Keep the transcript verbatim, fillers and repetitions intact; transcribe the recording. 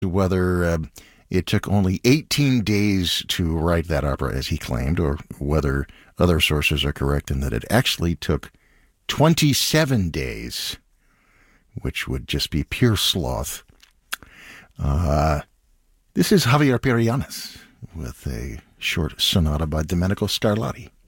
whether uh, it took only eighteen days to write that opera, as he claimed, or whether other sources are correct in that it actually took twenty-seven days, which would just be pure sloth. Uh, this is Javier Perianes with a short sonata by Domenico Scarlatti.